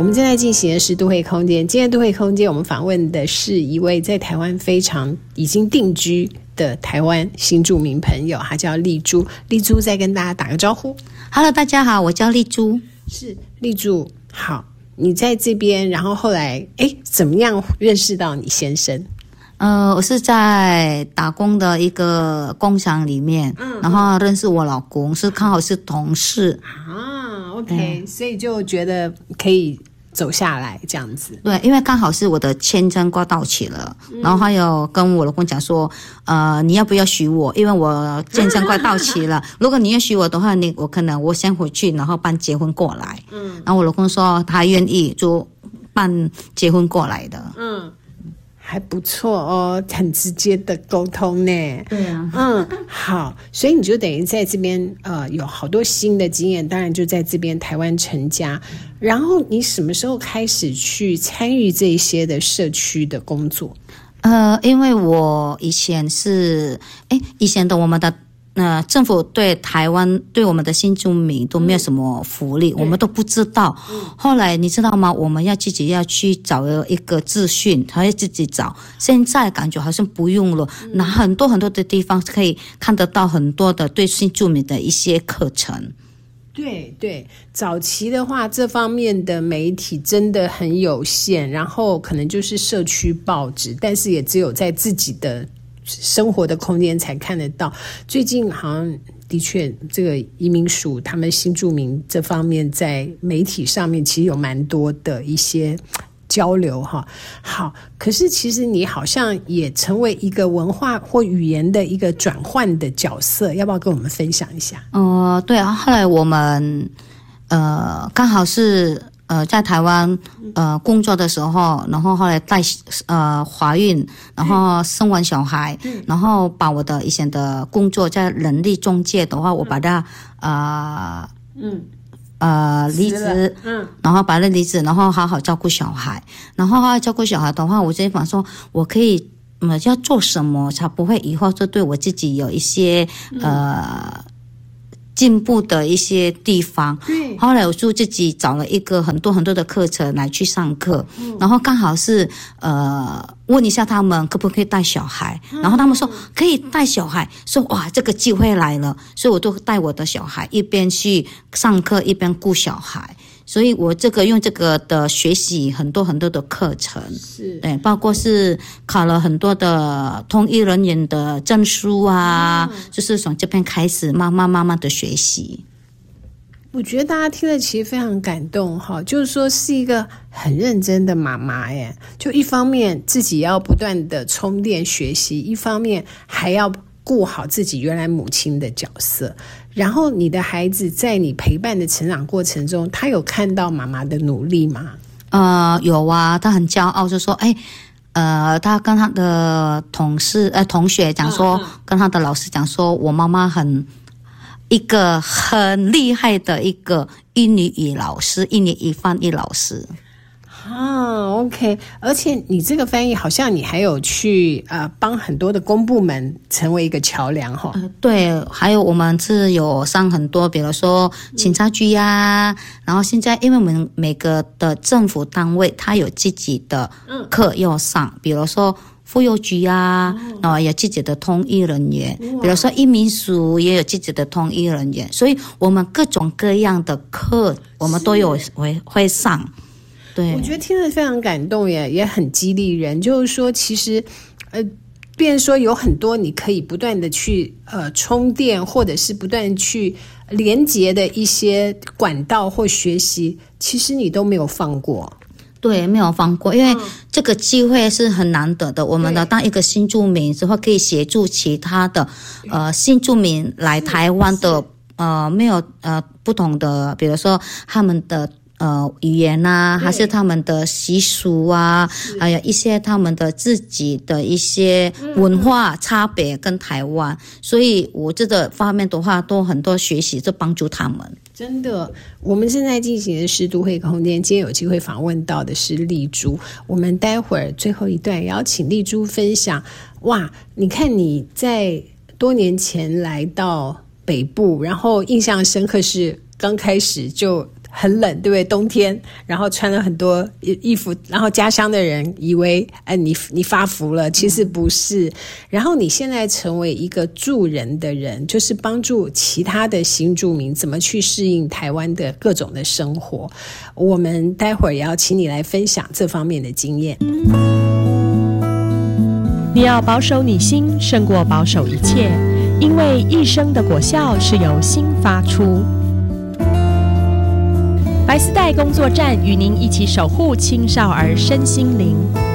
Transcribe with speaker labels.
Speaker 1: 我们正在进行的是都会空间，今天都会空间我们访问的是一位在台湾非常已经定居的台湾新住民朋友，他叫丽珠。丽珠再跟大家打个招呼。
Speaker 2: Hello， 大家好，我叫丽珠。
Speaker 1: 是丽珠，好，你在这边，然后后来怎么样认识到你先生？
Speaker 2: 我是在打工的一个工厂里面，然后认识我老公，是刚好是同事
Speaker 1: 啊。OK，所以就觉得可以走下来这样子。
Speaker 2: 对，因为刚好是我的签证快到期了，然后还有跟我老公讲说，你要不要许我？因为我签证快到期了，如果你要许我的话，我可能我先回去，然后办结婚过来。然后我老公说他愿意就办结婚过来的。
Speaker 1: 还不错哦，很直接的沟通呢。
Speaker 2: 对啊，
Speaker 1: 好，所以你就等于在这边有好多新的经验，当然就在这边台湾成家。然后你什么时候开始去参与这些的社区的工作？
Speaker 2: 因为我以前的我们的政府对台湾对我们的新住民都没有什么福利，我们都不知道。后来你知道吗？我们自己要去找一个资讯，还要自己找。现在感觉好像不用了，那很多很多的地方可以看得到很多的对新住民的一些课程。
Speaker 1: 对，早期的话，这方面的媒体真的很有限，然后可能就是社区报纸，但是也只有在自己的生活的空间才看得到。最近好像的确这个移民署他们新住民这方面在媒体上面其实有蛮多的一些交流哈。好，可是其实你好像也成为一个文化或语言的一个转换的角色，要不要跟我们分享一下？
Speaker 2: 对啊，后来我们刚好是在台湾工作的时候，然后后来怀孕，然后生完小孩，然后把我的以前的工作在人力中介的话，我把它离职，然后把它离职，然后好好照顾小孩，然后好好照顾小孩的话，我就想说我可以要做什么才不会以后就对我自己有一些进步的一些地方。后来我就自己找了一个很多很多的课程来去上课，然后刚好是问一下他们可不可以带小孩，然后他们说可以带小孩，说哇这个机会来了，所以我就带我的小孩一边去上课一边顾小孩。所以我用这个的学习很多很多的课程，对，包括是考了很多的通译人员的证书啊，就是从这边开始慢慢的学习。
Speaker 1: 我觉得大家听了其实非常感动哈，就是说是一个很认真的妈妈耶，就一方面自己要不断的充电学习，一方面还要顾好自己原来母亲的角色。然后你的孩子在你陪伴的成长过程中，他有看到妈妈的努力吗？
Speaker 2: 有啊，他很骄傲，就说他跟他的同学讲说，跟他的老师讲说，我妈妈一个很厉害的一个印尼语老师，印尼语翻译老师。
Speaker 1: OK， 而且你这个翻译好像你还有去帮很多的公部门成为一个桥梁哈。
Speaker 2: 对，还有我们是有上很多，比如说警察局啊，然后现在因为我们每个的政府单位它有自己的课要上，比如说妇幼局啊，然后有自己的通译人员，比如说移民署也有自己的通译人员，所以我们各种各样的课我们都有会上。对，
Speaker 1: 我觉得听得非常感动耶，也很激励人。就是说，其实，变成说有很多你可以不断的去充电，或者是不断去连接的一些管道或学习，其实你都没有放过。
Speaker 2: 对，没有放过，因为这个机会是很难得的。我们的当一个新住民之后，可以协助其他的新住民来台湾的没有不同的，比如说他们的语言啊，还是他们的习俗啊，还有一些他们的自己的一些文化差别跟台湾，所以我这个方面的话都很多学习，就帮助他们。
Speaker 1: 真的，我们正在进行的是都会空间，今天有机会访问到的是丽珠，我们待会儿最后一段邀请丽珠分享。哇，你看你在多年前来到北部，然后印象深刻是刚开始就很冷，对不对？冬天，然后穿了很多衣服，然后家乡的人以为你发福了，其实不是。然后你现在成为一个助人的人，就是帮助其他的新住民怎么去适应台湾的各种的生活。我们待会儿也要请你来分享这方面的经验。
Speaker 3: 你要保守你心，胜过保守一切，因为一生的果效是由心发出。白丝带工作站与您一起守护青少儿身心灵。